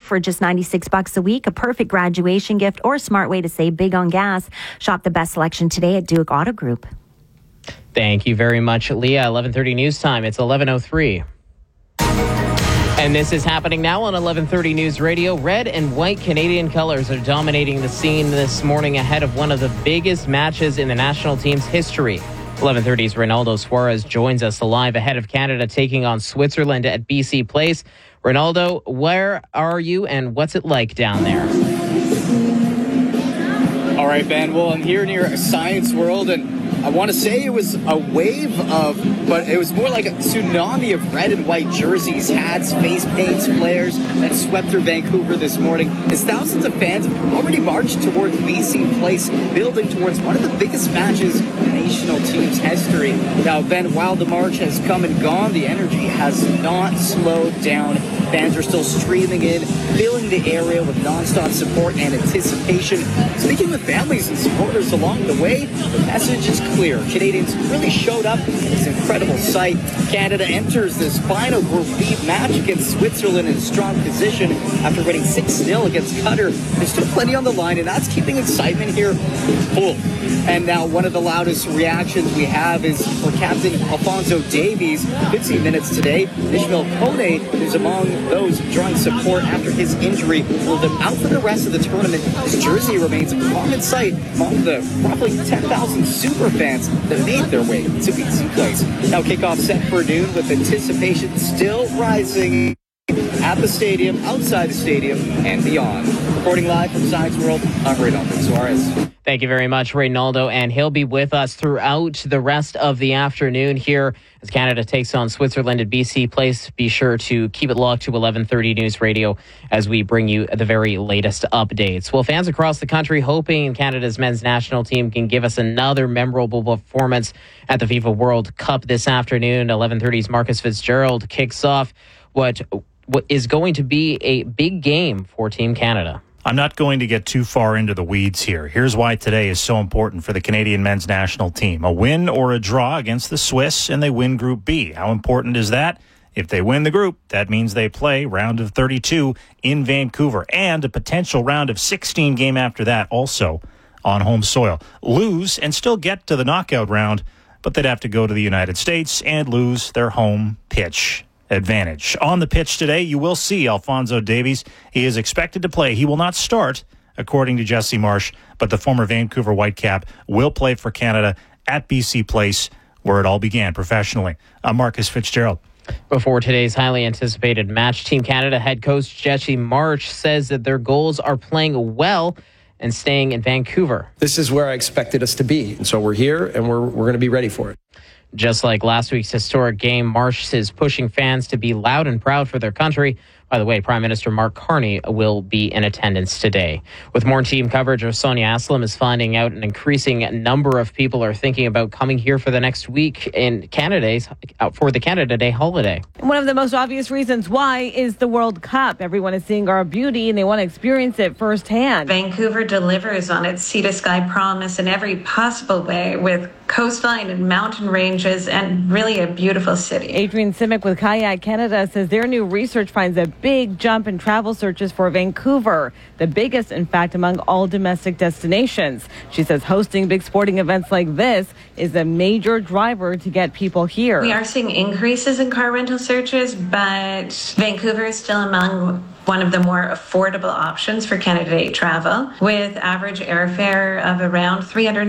for just $96 a week. A perfect graduation gift or a smart way to save big on gas. Shop the best selection today at Duke Auto Group. Thank you very much, Leah. 11:30 news time. It's 11:03. And this is happening now on 11:30 News Radio. Red and white Canadian colors are dominating the scene this morning ahead of one of the biggest matches in the national team's history. 11:30's Ronaldo Suarez joins us live ahead of Canada taking on Switzerland at BC Place. Ronaldo, where are you and what's it like down there? All right, Ben. Well, I'm here near Science World, and I want to say it was a wave but it was more like a tsunami of red and white jerseys, hats, face paints, flares that swept through Vancouver this morning as thousands of fans have already marched towards BC Place, building towards one of the biggest matches in the national team's history. Now, Ben, while the march has come and gone, the energy has not slowed down. Fans are still streaming in, filling the area with nonstop support and anticipation. Speaking with families and supporters along the way, the message is clear. Canadians really showed up in this incredible sight. Canada enters this final Group B match against Switzerland in a strong position after winning 6-0 against Qatar. There's still plenty on the line, and that's keeping excitement here full. And now one of the loudest reactions we have is for Captain Alphonso Davies. 15 minutes today. Ishmael Kone is among those drawing support after his injury ruled him out for the rest of the tournament. His jersey remains a common sight among the roughly 10,000 super fans that made their way to BC Place. Now kickoff set for noon with anticipation still rising at the stadium, outside the stadium, and beyond. Reporting live from Science World, I'm Ronaldo Suarez. Thank you very much, Ronaldo, and he'll be with us throughout the rest of the afternoon here as Canada takes on Switzerland at BC Place. Be sure to keep it locked to 11:30 News Radio as we bring you the very latest updates. Well, fans across the country hoping Canada's men's national team can give us another memorable performance at the FIFA World Cup this afternoon. 11:30's Marcus Fitzgerald kicks off what is going to be a big game for Team Canada. I'm not going to get too far into the weeds here. Here's why today is so important for the Canadian men's national team. A win or a draw against the Swiss, and they win Group B. How important is that? If they win the group, that means they play round of 32 in Vancouver and a potential round of 16 game after that also on home soil. Lose and still get to the knockout round, but they'd have to go to the United States and lose their home pitch advantage. On the pitch today, you will see Alphonso Davies. He is expected to play. He will not start, according to Jesse Marsh, but the former Vancouver Whitecap will play for Canada at BC Place, where it all began professionally. I'm Marcus Fitzgerald. Before today's highly anticipated match, Team Canada head coach Jesse Marsh says that their goals are playing well and staying in Vancouver. This is where I expected us to be, and so we're here, and we're going to be ready for it. Just like last week's historic game, Marsh is pushing fans to be loud and proud for their country. By the way, Prime Minister Mark Carney will be in attendance today. With more team coverage, Sonia Aslam is finding out an increasing number of people are thinking about coming here for the next week in Canada for the Canada Day holiday. One of the most obvious reasons why is the World Cup. Everyone is seeing our beauty and they want to experience it firsthand. Vancouver delivers on its sea to sky promise in every possible way with coastline and mountain ranges and really a beautiful city. Adrian Simic with Kayak Canada says their new research finds a big jump in travel searches for Vancouver, the biggest, in fact, among all domestic destinations. She says hosting big sporting events like this is a major driver to get people here. We are seeing increases in car rental searches, but Vancouver is still among one of the more affordable options for Canada Day travel, with average airfare of around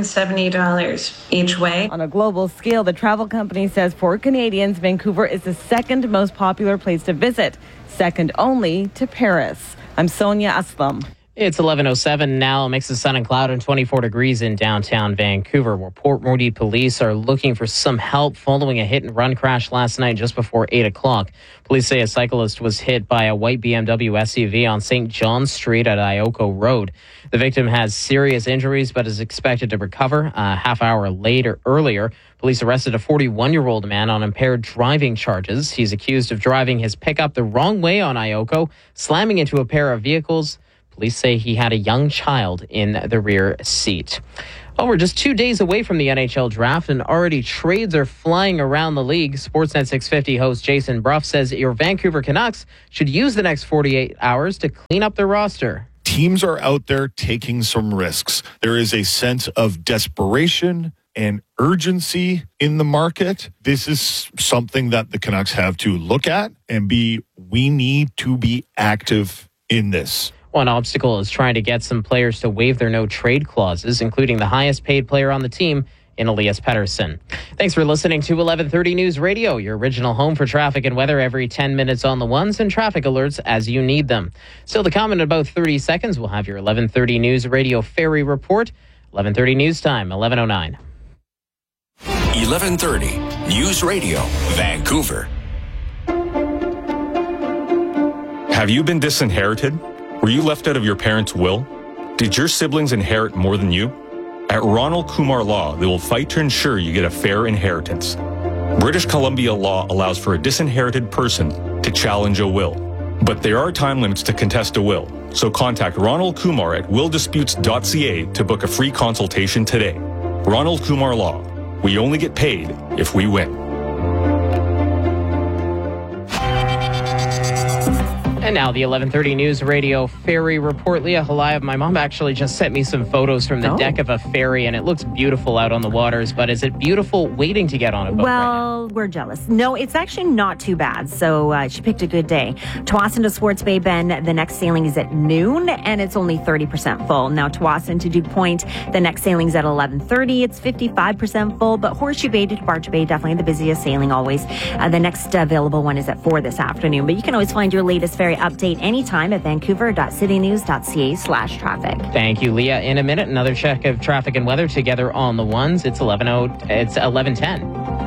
$370 each way. On a global scale, the travel company says for Canadians, Vancouver is the second most popular place to visit, second only to Paris. I'm Sonia Aslam. It's 11:07 now. A mix of sun and cloud and 24 degrees in downtown Vancouver, where Port Moody police are looking for some help following a hit-and-run crash last night just before 8 o'clock. Police say a cyclist was hit by a white BMW SUV on St. John Street at Ioko Road. The victim has serious injuries but is expected to recover. A half hour earlier, police arrested a 41-year-old man on impaired driving charges. He's accused of driving his pickup the wrong way on Ioko, slamming into a pair of vehicles. Police say he had a young child in the rear seat. Well, we're just 2 days away from the NHL draft, and already trades are flying around the league. Sportsnet 650 host Jason Bruff says your Vancouver Canucks should use the next 48 hours to clean up their roster. Teams are out there taking some risks. There is a sense of desperation and urgency in the market. This is something that the Canucks have to look at and we need to be active in this. One obstacle is trying to get some players to waive their no-trade clauses, including the highest-paid player on the team, in Elias Pettersson. Thanks for listening to 1130 News Radio, your original home for traffic and weather every 10 minutes on the ones and traffic alerts as you need them. Still to come in about 30 seconds, we'll have your 1130 News Radio Ferry Report. 1130 News Time, 11:09. 1130 News Radio, Vancouver. Have you been disinherited? Were you left out of your parents' will? Did your siblings inherit more than you? At Ronald Kumar Law, they will fight to ensure you get a fair inheritance. British Columbia law allows for a disinherited person to challenge a will. But there are time limits to contest a will, so contact Ronald Kumar at willdisputes.ca to book a free consultation today. Ronald Kumar Law. We only get paid if we win. And now the 1130 News Radio Ferry Report. Leah Halayev, my mom actually just sent me some photos from the deck of a ferry, and it looks beautiful out on the waters, but is it beautiful waiting to get on a boat? Well, we're jealous. No, it's actually not too bad, so she picked a good day. Tsawwassen to Swartz Bay Bend, the next sailing is at noon, and it's only 30% full. Now, Tsawwassen to Duke Point, the next sailing is at 11:30. It's 55% full, but Horseshoe Bay to Departure Bay, definitely the busiest sailing always. The next available one is at 4 this afternoon, but you can always find your latest ferry update anytime at vancouver.citynews.ca/traffic. Thank you, Leah. In a minute, another check of traffic and weather together on the ones. It's 11:10.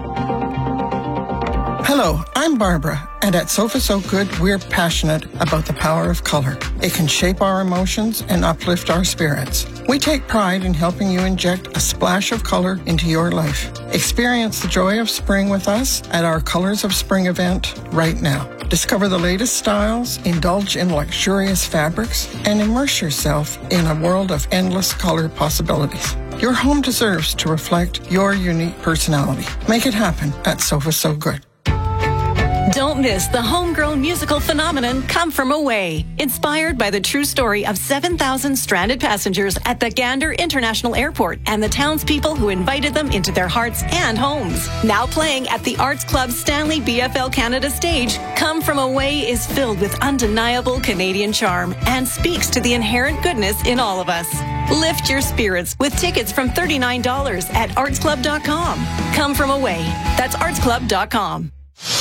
Hello, I'm Barbara, and at Sofa So Good, we're passionate about the power of color. It can shape our emotions and uplift our spirits. We take pride in helping you inject a splash of color into your life. Experience the joy of spring with us at our Colors of Spring event right now. Discover the latest styles, indulge in luxurious fabrics, and immerse yourself in a world of endless color possibilities. Your home deserves to reflect your unique personality. Make it happen at Sofa So Good. Don't miss the homegrown musical phenomenon Come From Away, inspired by the true story of 7,000 stranded passengers at the Gander International Airport and the townspeople who invited them into their hearts and homes. Now playing at the Arts Club Stanley BFL Canada stage, Come From Away is filled with undeniable Canadian charm and speaks to the inherent goodness in all of us. Lift your spirits with tickets from $39 at artsclub.com. Come From Away. That's artsclub.com.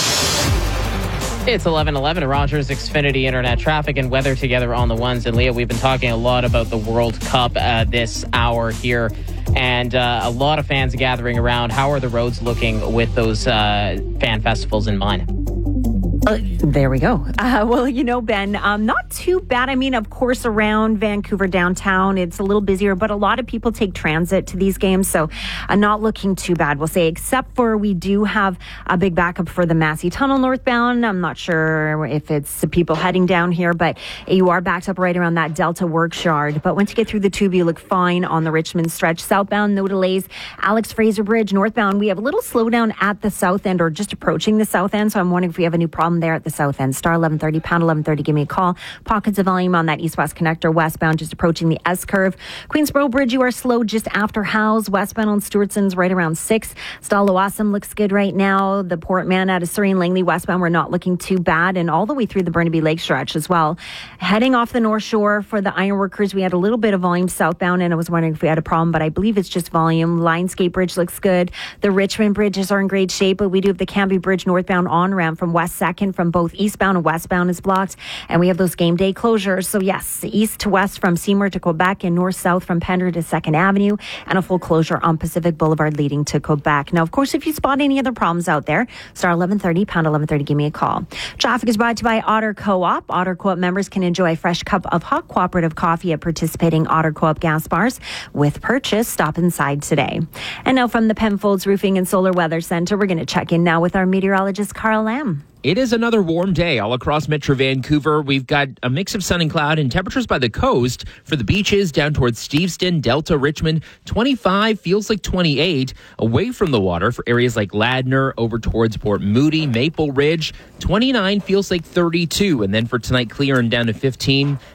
It's 11:11 at Rogers Xfinity Internet traffic and weather together on the ones. And Leah, we've been talking a lot about the World Cup this hour here, and a lot of fans gathering around. How are the roads looking with those fan festivals in mind? There we go. Well, you know, Ben, not too bad. I mean, of course, around Vancouver downtown, it's a little busier, but a lot of people take transit to these games, so not looking too bad, we'll say, except for we do have a big backup for the Massey Tunnel northbound. I'm not sure if it's the people heading down here, but you are backed up right around that Delta Works Yard. But once you get through the tube, you look fine on the Richmond stretch. Southbound, no delays. Alex Fraser Bridge, northbound, we have a little slowdown at the south end or just approaching the south end, so I'm wondering if we have a new problem there at the south end. Star 1130, pound 1130, give me a call. Pockets of volume on that east-west connector, westbound, just approaching the S-curve. Queensboro Bridge, you are slow just after Howes. Westbound on Stewartson's right around 6. Stallawasam looks good right now. The Port Man out of Surrey and Langley westbound, we're not looking too bad, and all the way through the Burnaby Lake stretch as well. Heading off the North Shore for the Ironworkers, we had a little bit of volume southbound, and I was wondering if we had a problem, but I believe it's just volume. Lionsgate Bridge looks good. The Richmond bridges are in great shape, but we do have the Cambie Bridge northbound on-ramp from West 2nd from both eastbound and westbound is blocked, and we have those game day closures. So yes, east to west from Seymour to Quebec and north-south from Pender to 2nd Avenue, and a full closure on Pacific Boulevard leading to Quebec. Now, of course, if you spot any other problems out there, star 1130, pound 1130, give me a call. Traffic is brought to you by Otter Co-op. Otter Co-op members can enjoy a fresh cup of hot cooperative coffee at participating Otter Co-op gas bars. With purchase, stop inside today. And now from the Penfolds Roofing and Solar Weather Center, we're going to check in now with our meteorologist, Carl Lamb. It is another warm day all across Metro Vancouver. We've got a mix of sun and cloud and temperatures by the coast for the beaches down towards Steveston, Delta, Richmond. 25 feels like 28 away from the water for areas like Ladner over towards Port Moody, Maple Ridge. 29 feels like 32. And then for tonight, clear and down to 15.